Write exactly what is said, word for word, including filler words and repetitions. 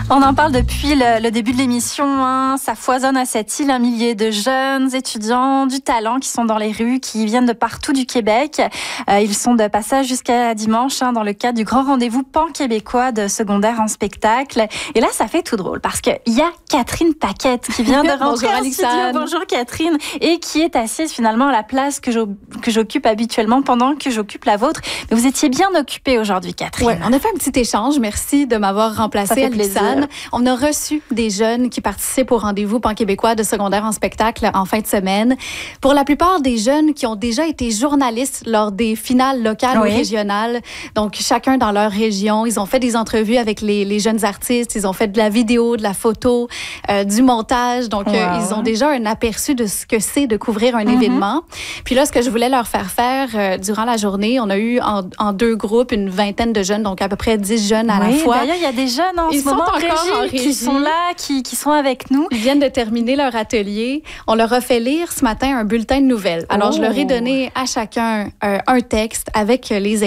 On en parle depuis le, le début de l'émission. Hein. Ça foisonne à cette île, un millier de jeunes étudiants du talent qui sont dans les rues, qui viennent de partout du Québec. Euh, ils sont de passage jusqu'à dimanche hein, dans le cadre du grand rendez-vous pan-québécois de secondaire en spectacle. Et là, ça fait tout drôle parce qu'il y a Catherine Paquette qui vient de rentrer Bonjour, en studio. Bonjour Catherine. Et qui est assise finalement à la place que, que j'occupe habituellement pendant que j'occupe la vôtre. Mais vous étiez bien occupée aujourd'hui, Catherine. Oui, on a fait un petit échange. Merci de m'avoir remplacée, Alexandre. On a reçu des jeunes qui participent au rendez-vous pan-québécois de secondaire en spectacle en fin de semaine. Pour la plupart des jeunes qui ont déjà été journalistes lors des finales locales oui. ou régionales, donc chacun dans leur région, ils ont fait des entrevues avec les, les jeunes artistes, ils ont fait de la vidéo, de la photo, euh, du montage, donc wow. euh, ils ont déjà un aperçu de ce que c'est de couvrir un mm-hmm. événement. Puis là, ce que je voulais leur faire faire euh, durant la journée, on a eu en, en deux groupes une vingtaine de jeunes, donc à peu près dix jeunes à oui, la fois. D'ailleurs, il y a des jeunes en ils ce moment sont encore en régie, qui sont là, qui, qui sont avec nous. Ils viennent de terminer leur atelier. On leur a fait lire ce matin un bulletin de nouvelles. Alors, oh. je leur ai donné à chacun euh, un texte avec les